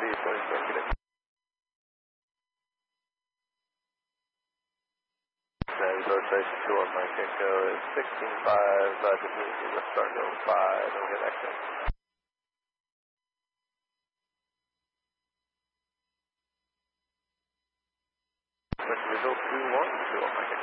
Liberty 27, get it. Rotation 21 Mike Echo is 16.5, just start going 5, and we'll get exit. Visual 21 Mike Echo.